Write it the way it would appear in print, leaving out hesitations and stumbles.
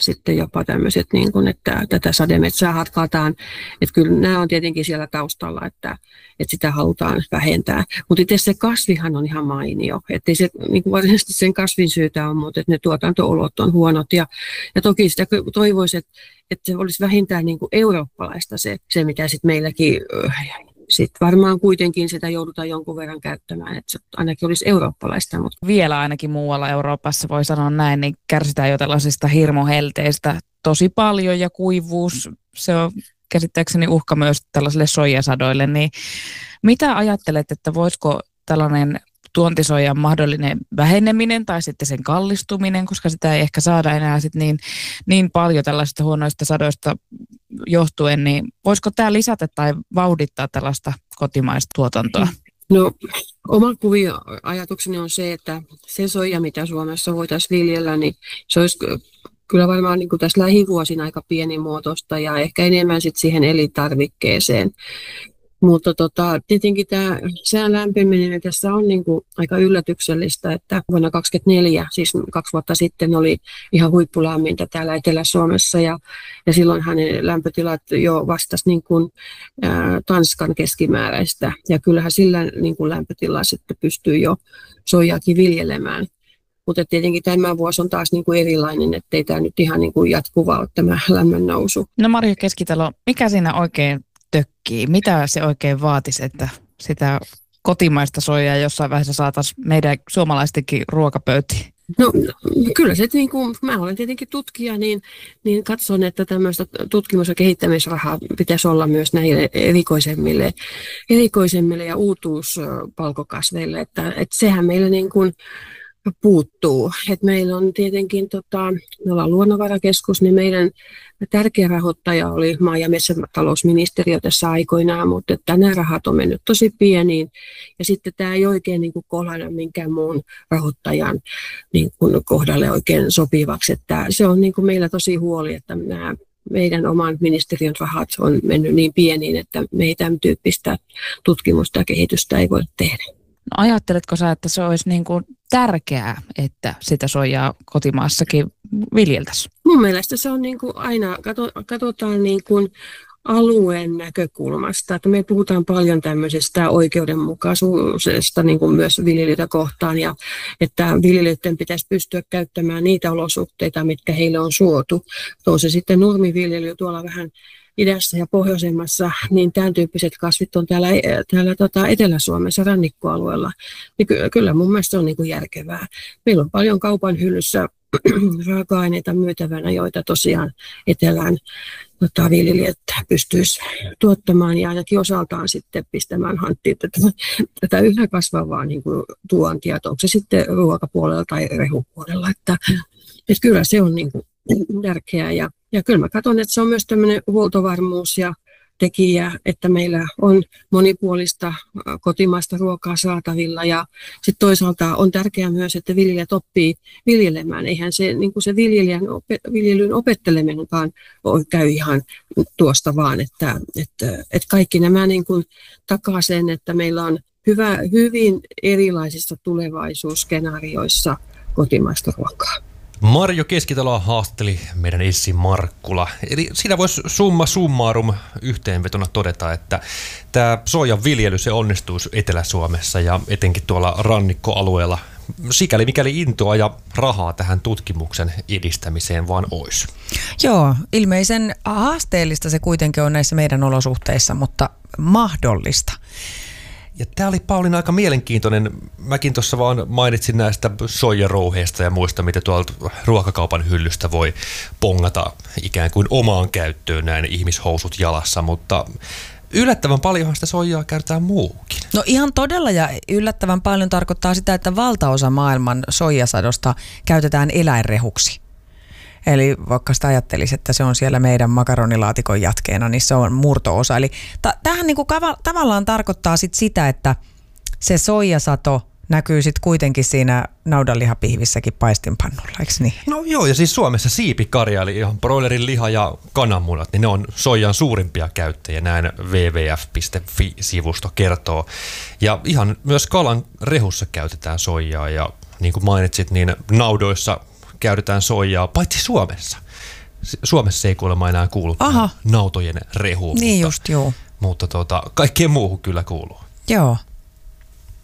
sitten jopa tämmöiset, niin kuin, että tätä sademetsää hatkataan. Että kyllä nämä on tietenkin siellä taustalla, että sitä halutaan vähentää. Mutta itse se kasvihan on ihan mainio. Että se niin kuin varsinaisesti sen kasvin syytä on, mutta että ne tuotanto-olot on huonot. Ja toki sitä toivoisi, että se olisi vähintään niin kuin eurooppalaista se mitä sitten meilläkin sitten varmaan kuitenkin sitä joudutaan jonkun verran käyttämään, että se ainakin olisi eurooppalaista. Mutta vielä ainakin muualla Euroopassa voi sanoa näin, niin kärsitään jo tällaisista hirmuhelteistä tosi paljon ja kuivuus, se on käsittääkseni uhka myös tällaisille soijasadoille. Niin mitä ajattelet, että voisiko tällainen tuontisoijan mahdollinen väheneminen tai sitten sen kallistuminen, koska sitä ei ehkä saada enää sit niin paljon tällaisista huonoista sadoista johtuen, niin voisiko tämä lisätä tai vauhdittaa tällaista kotimaista tuotantoa? No, oma ajatukseni on se, että se soija, mitä Suomessa voitaisiin viljellä, niin se olisi kyllä varmaan niin kuin tässä lähivuosina aika pienimuotoista ja ehkä enemmän sit siihen elintarvikkeeseen. Mutta tietenkin tämä sään lämpeneminen tässä on niin kuin aika yllätyksellistä, että vuonna 2024, siis 2 vuotta sitten, oli ihan huippulämmintä täällä Etelä-Suomessa ja silloinhan ne lämpötilat jo vastasi niin kuin, Tanskan keskimääräistä ja kyllähän sillä niin kuin lämpötilalla sitten pystyy jo soijaakin viljelemään. Mutta tietenkin tämä vuosi on taas niin kuin erilainen, ettei tämä nyt ihan niin kuin jatkuva ole tämä lämmön nousu. No Marjo Keskitalo, mikä siinä oikein tökkii? Mitä se oikein vaatisi, että sitä kotimaista soijaa jossain vaiheessa saataisiin meidän suomalaistenkin ruokapöytiin? No kyllä se, niin kuin mä olen tietenkin tutkija, niin katson, että tämmöistä tutkimus- ja kehittämisrahaa pitäisi olla myös näille erikoisemmille ja uutuuspalkokasveille, että sehän meillä niin kuin puuttuu. Et meillä on tietenkin, me ollaan luonnonvarakeskus, niin meidän tärkeä rahoittaja oli maa- ja metsätalousministeriö tässä aikoinaan, mutta että nämä rahat on mennyt tosi pieniin. Ja sitten tämä ei oikein niin kuin kohdalla minkään muun rahoittajan niin kuin kohdalle oikein sopivaksi. Että se on niin kuin meillä tosi huoli, että nämä meidän oman ministeriön rahat on mennyt niin pieniin, että me ei tämän tyyppistä tutkimusta ja kehitystä ei voi tehdä. No ajatteletko sä, että se olisi niin kuin tärkeää, että sitä soijaa kotimaassakin viljeltäisiin? Mun mielestä se on niin kuin aina, katsotaan niin kuin alueen näkökulmasta, että me puhutaan paljon tämmöisestä oikeudenmukaisuudesta niin kuin myös viljelijöitä kohtaan ja että viljelijöiden pitäisi pystyä käyttämään niitä olosuhteita, mitkä heille on suotu. On se sitten nurmiviljely tuolla vähän idässä ja pohjoisemmassa, niin tämän tyyppiset kasvit on täällä Etelä-Suomessa rannikkoalueella. Niin kyllä mun mielestä se on niin kuin järkevää. Meillä on paljon kaupan hyllyssä raaka-aineita myytävänä, joita tosiaan etelän viljelijät pystyisi tuottamaan ja ainakin osaltaan sitten pistämään hanttiin tätä yhä kasvavaa niin kuin tuontia, onko se sitten ruokapuolella tai rehupuolella. Että kyllä se on niin kuin tärkeää ja kyllä mä katson, että se on myös tämmöinen huoltovarmuus ja tekijä, että meillä on monipuolista kotimaista ruokaa saatavilla ja sitten toisaalta on tärkeää myös, että viljelijät oppii viljelemään. Eihän se, niin kuin se viljelyn opetteleminenkaan käy ihan tuosta vaan, että kaikki nämä niin kuin takaa sen, että meillä on hyvin erilaisissa tulevaisuusskenaarioissa kotimaista ruokaa. Marjo Keskitalo haastatteli meidän Essi Markkula. Eli siinä voisi summa summarum yhteenvetona todeta, että tämä soijan viljely se onnistuisi Etelä-Suomessa ja etenkin tuolla rannikkoalueella, sikäli mikäli intoa ja rahaa tähän tutkimuksen edistämiseen vaan olisi. Joo, ilmeisen haasteellista se kuitenkin on näissä meidän olosuhteissa, mutta mahdollista. Ja tämä oli Pauliina aika mielenkiintoinen. Mäkin tuossa vaan mainitsin näistä soijarouheista ja muista, mitä tuolta ruokakaupan hyllystä voi pongata ikään kuin omaan käyttöön näin ihmishousut jalassa, mutta yllättävän paljonhan sitä soijaa käytetään muukin. No ihan todella ja yllättävän paljon tarkoittaa sitä, että valtaosa maailman soijasadosta käytetään eläinrehuksi. Eli vaikka sitä ajattelisi, että se on siellä meidän makaronilaatikon jatkeena, niin se on murto-osa. Eli tämähän niinku tavallaan tarkoittaa sitä, että se soijasato näkyy sitten kuitenkin siinä naudanlihapihvissäkin paistinpannulla, eikö niin? No joo, ja siis Suomessa siipikarja, eli ihan broilerin liha ja kananmunat, niin ne on soijan suurimpia käyttäjiä, näin wwf.fi-sivusto kertoo. Ja ihan myös kalan rehussa käytetään soijaa, ja niin kuin mainitsit, niin naudoissa käytetään soijaa, paitsi Suomessa. Suomessa ei kuulemma enää kuulu nautojen rehuun. Niin just, joo. Mutta kaikkeen muuhun kyllä kuuluu. Joo.